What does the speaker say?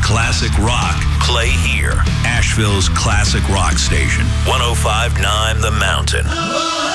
classic rock, play here. Asheville's classic rock station, 105.9 The Mountain.